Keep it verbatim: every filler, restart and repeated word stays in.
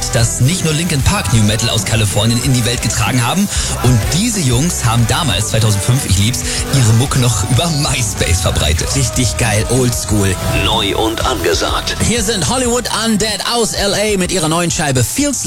dass nicht nur Linkin Park New Metal aus Kalifornien in die Welt getragen haben. Und diese Jungs haben damals, zweitausendfünf, ich lieb's, ihre Mucke noch über MySpace verbreitet. Richtig geil, oldschool. Neu und angesagt. Hier sind Hollywood Undead aus L A mit ihrer neuen Scheibe Feels